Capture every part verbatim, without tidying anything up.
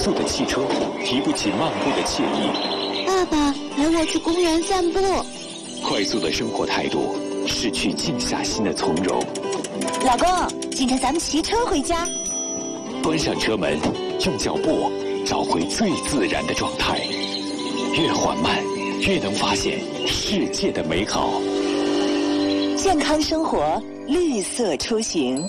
速的汽车提不起漫步的惬意。 爸爸，陪我去公园散步。 快速的生活态度失去静下心的从容。 老公，今天咱们骑车回家。 关上车门，用脚步找回最自然的状态。越缓慢，越能发现世界的美好。 健康生活，绿色出行。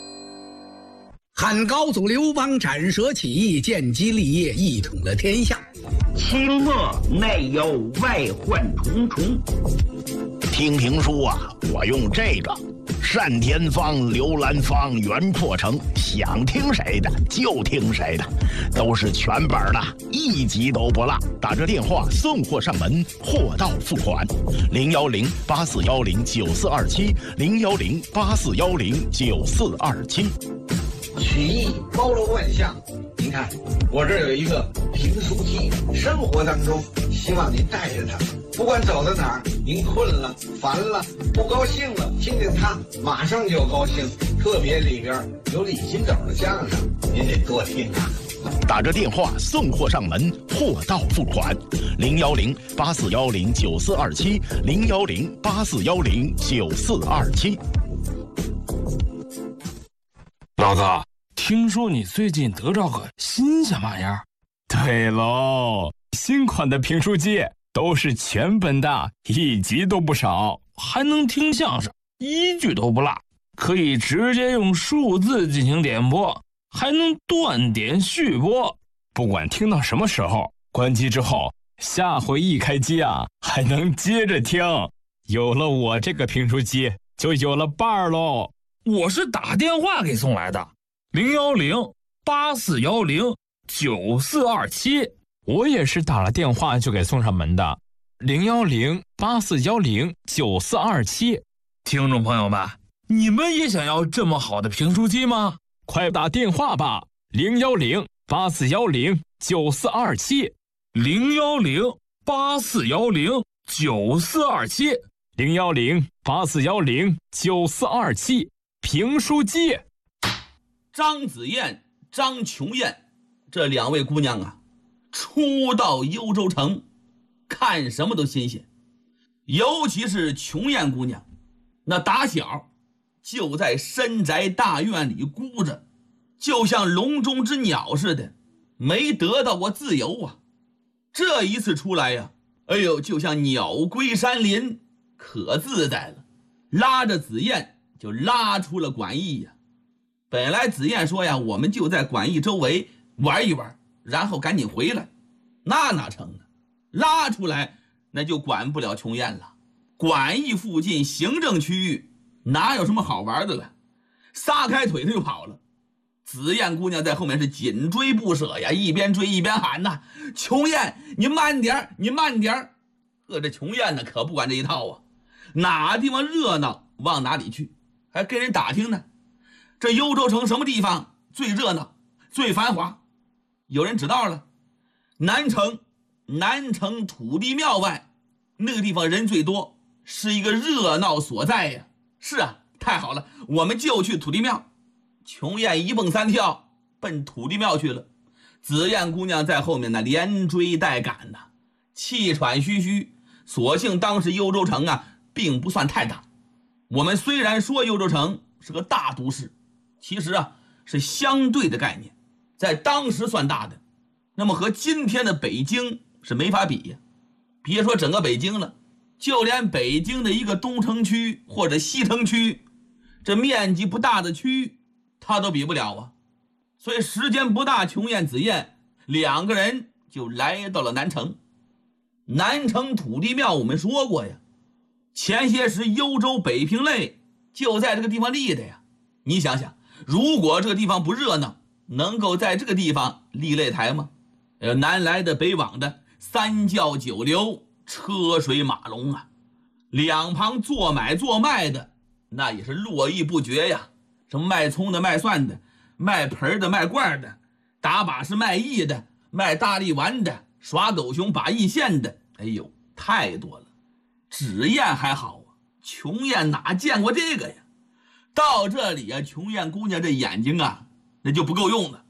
汉高祖刘邦斩蛇起义，建基立业，一统了天下。 清末内忧外患重重。 听评书啊，我用这个单田芳、刘兰芳、袁阔成，想听谁的就听谁的，都是全本的，一集都不落。打着电话送货上门，货到付款。零幺零八四幺零九四二七，零幺零八四幺零九四二七。 曲艺包罗万象，您看我这儿有一个评书机，生活当中希望您带着它，不管走到哪儿，您困了、烦了、不高兴了，听见它马上就高兴。特别里边有李金斗的相声，您得多听啊。 打着电话送货上门，货到付款。零幺零八四幺零九四二七，零幺零八四幺零九四二七。 老子听说你最近得着个新鲜玩意儿。 对喽，新款的评书机都是全本的，一集都不少， 还能听相声，一句都不落，可以直接用数字进行点播，还能断点续播。 不管听到什么时候，关机之后，下回一开机啊，还能接着听。有了我这个评书机，就有了伴儿喽。 我是打电话给送来的，零幺零八四幺零九四二七。 我也是打了电话就给送上门的，零幺零八四幺零九四二七。 听众朋友们，你们也想要这么好的评书机吗？ 快打电话吧，零幺零八四幺零九四二七， 零幺零八四幺零九四二七， 零幺零八四幺零九四二七。评书机。 张子燕、张琼燕这两位姑娘啊，初到幽州城，看什么都新鲜。尤其是琼燕姑娘，那打小就在深宅大院里孤着，就像笼中之鸟似的，没得到过自由啊。这一次出来呀，哎呦，就像鸟归山林，可自在了。拉着子燕就拉出了馆驿呀。本来子燕说呀，我们就在馆驿周围玩一玩，然后赶紧回来。那哪成啊？拉出来那就管不了琼燕了。馆驿附近行政区域哪有什么好玩的了？撒开腿他就跑了。子燕姑娘在后面是紧追不舍呀，一边追一边喊呐：“琼燕，你慢点，你慢点。”呵，这琼燕呢可不管这一套啊，哪地方热闹往哪里去，还跟人打听呢。这幽州城什么地方最热闹、最繁华？有人知道了，南城，南城土地庙外那个地方人最多，是一个热闹所在呀。是啊，太好了，我们就去土地庙。琼燕一蹦三跳奔土地庙去了，紫燕姑娘在后面呢连追带赶呐，气喘吁吁。所幸当时幽州城啊并不算太大。我们虽然说幽州城是个大都市，其实啊是相对的概念，在当时算大的，那么和今天的北京是没法比呀。别说整个北京了，就连北京的一个东城区或者西城区，这面积不大的区域它都比不了啊。所以时间不大，琼燕、紫燕两个人就来到了南城。南城土地庙我们说过呀，前些时幽州北平类就在这个地方立的呀。你想想，如果这个地方不热闹，能够在这个地方立擂台吗？呃，南来的北往的，三教九流，车水马龙啊，两旁做买做卖的那也是络绎不绝呀。什么卖葱的、卖蒜的、卖盆的、卖罐的，打把式卖艺的、卖大力丸的、耍狗熊把艺线的，哎呦，太多了。纸砚还好啊，琼燕哪见过这个呀？到这里啊，琼燕姑娘这眼睛啊那就不够用了，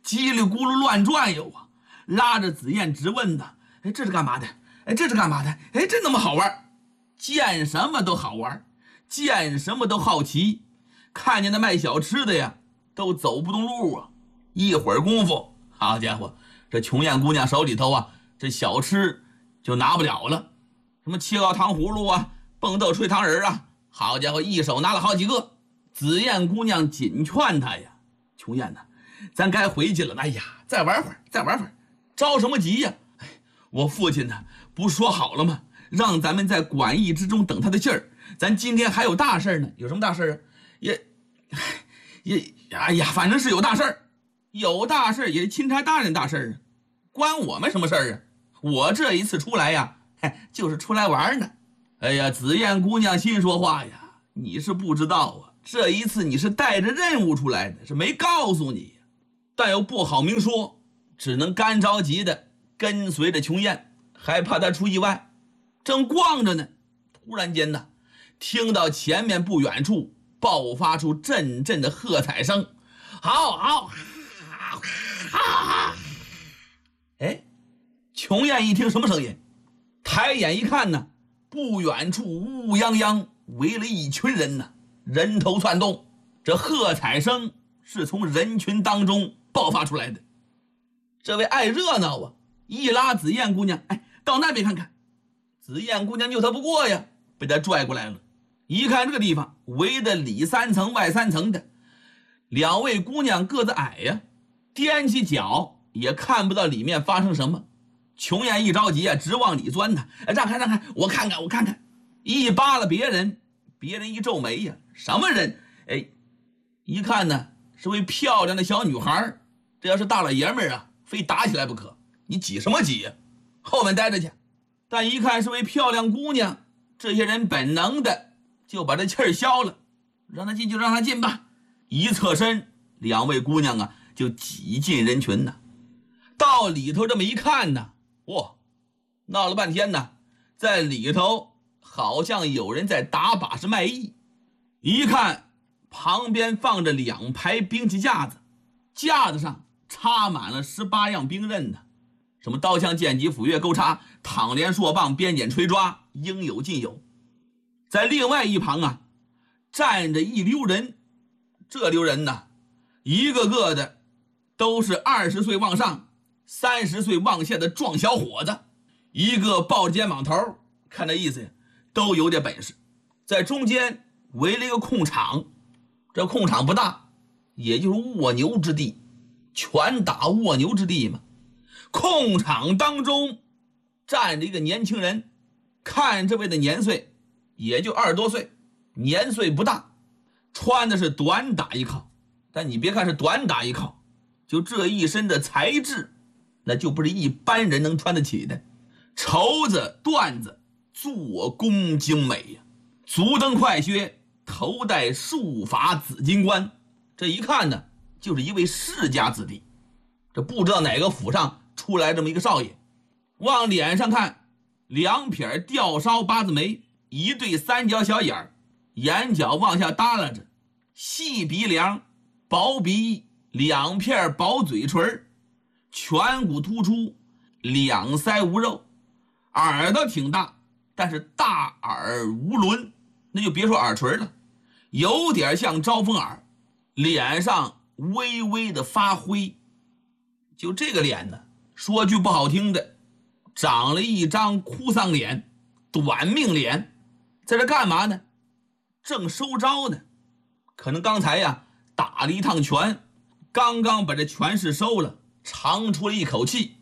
叽里咕噜乱转悠啊，拉着紫燕直问呢：“哎，这是干嘛的？哎，这是干嘛的？哎，这那么好玩？见什么都好玩，见什么都好奇。看见那卖小吃的呀，都走不动路啊。一会儿功夫，好家伙，这琼艳姑娘手里头啊，这小吃就拿不了了。什么切糕糖葫芦啊，蹦豆吹糖人啊，好家伙，一手拿了好几个。紫燕姑娘紧劝她呀：“琼艳呐，咱该回去了。哎呀，再玩会儿，再玩会儿，着什么急呀？哎，我父亲呢，不说好了吗？让咱们在馆驿之中等他的信儿。咱今天还有大事呢，有什么大事啊？也，也，哎呀，反正是有大事儿，有大事儿也是钦差大人大事儿啊，关我们什么事儿啊？我这一次出来呀，哎，就是出来玩呢。哎呀，紫燕姑娘心说话呀，你是不知道啊。”这一次你是带着任务出来的，是没告诉你，但又不好明说，只能干着急的跟随着琼艳，还怕她出意外。正逛着呢，突然间呢，听到前面不远处爆发出阵阵的喝彩声，好好好好。哎，琼艳一听什么声音，抬眼一看呢，不远处乌泱泱围了一群人呢。人头窜动，这喝彩声是从人群当中爆发出来的。这位爱热闹啊，一拉紫燕姑娘，哎，到那边看看。紫燕姑娘拗他不过呀，被他拽过来了。一看这个地方围得里三层外三层的，两位姑娘个子矮呀，踮起脚也看不到里面发生什么。琼艳一着急啊，直往里钻呢，哎，让开让开，我看看我看看。一扒拉别人，别人一皱眉呀，什么人？哎，一看呢是位漂亮的小女孩，这要是大老爷们儿啊，非打起来不可。你挤什么挤呀？后面待着去。但一看是位漂亮姑娘，这些人本能的就把这气儿消了，让她进就让她进吧。一侧身，两位姑娘啊就挤进人群呢。到里头这么一看呢，哇，闹了半天呢，在里头好像有人在打把式卖艺。一看旁边放着两排兵器架子，架子上插满了十八样兵刃呢，什么刀枪剑戟斧钺钩叉躺连槊棒鞭锏锤抓，应有尽有。在另外一旁啊站着一溜人，这溜人呢一个个的都是二十岁往上三十岁往下的壮小伙子，一个抱着肩膀头，看这意思呀都有点本事。在中间围了一个空场，这空场不大，也就是卧牛之地，拳打卧牛之地嘛。空场当中站着一个年轻人，看这位的年岁也就二十多岁，年岁不大，穿的是短打一靠。但你别看是短打一靠，就这一身的材质，那就不是一般人能穿得起的。绸子缎子做工精美呀，足蹬快靴，头戴束发紫金冠，这一看呢就是一位世家子弟。这不知道哪个府上出来这么一个少爷。往脸上看，两撇吊梢八字眉，一对三角小眼儿，眼角往下耷拉着，细鼻梁，薄鼻翼，两片薄嘴唇，颧骨突出，两腮无肉，耳朵挺大，但是大耳无轮，那就别说耳垂了，有点像招风耳，脸上微微的发灰。就这个脸呢，说句不好听的，长了一张哭丧脸，短命脸。在这干嘛呢？正收招呢，可能刚才呀打了一趟拳，刚刚把这拳势收了，长出了一口气，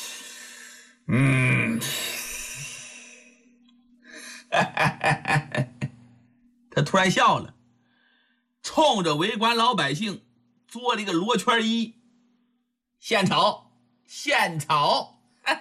嗯，他突然笑了，冲着围观老百姓做了一个罗圈揖，献丑献丑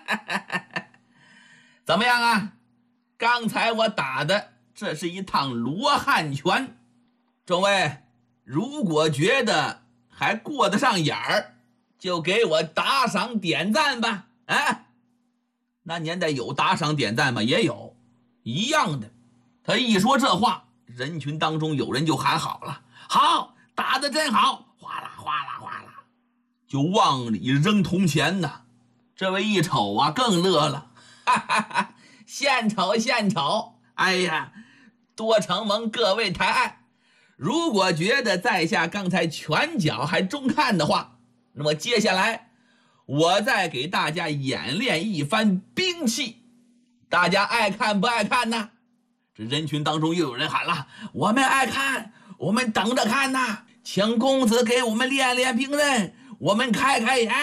怎么样啊？刚才我打的这是一趟罗汉拳，众位如果觉得还过得上眼儿，就给我打赏点赞吧。啊，那年代有打赏点赞吗？也有，一样的。他一说这话，人群当中有人就喊好了，好，打得真好，哗啦哗啦哗啦。 就往里扔铜钱呐。这位一瞅啊，更乐了，哈哈哈！献丑献丑！哎呀，多承蒙各位抬爱。如果觉得在下刚才拳脚还中看的话，那么接下来我再给大家演练一番兵器，大家爱看不爱看呢？这人群当中又有人喊了：“我们爱看，我们等着看呐！请公子给我们练练兵刃，我们开开眼。”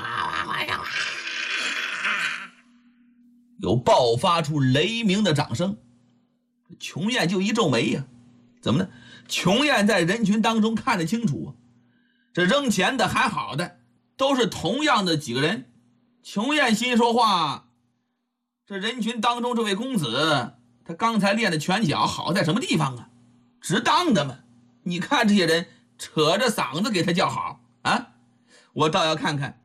有爆发出雷鸣的掌声。琼艳就一皱眉呀，怎么呢？琼艳在人群当中看得清楚，这扔钱的还好的都是同样的几个人。琼艳心说话，这人群当中这位公子，他刚才练的拳脚好在什么地方啊？值当的嘛！你看这些人扯着嗓子给他叫好啊！我倒要看看